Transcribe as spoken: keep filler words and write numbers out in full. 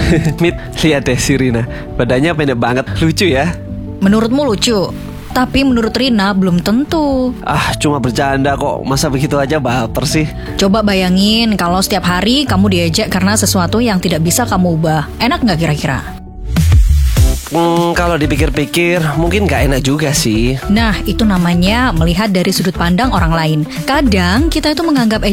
Mit, lihat deh si Rina, badannya pendek banget, lucu ya. Menurutmu lucu, tapi menurut Rina belum tentu. Ah, cuma bercanda kok, masa begitu aja baper sih. Coba bayangin kalau setiap hari kamu diejek karena sesuatu yang tidak bisa kamu ubah. Enak nggak kira-kira? Hmm, kalau dipikir-pikir mungkin gak enak juga sih. Nah, itu namanya melihat dari sudut pandang orang lain. Kadang kita itu menganggap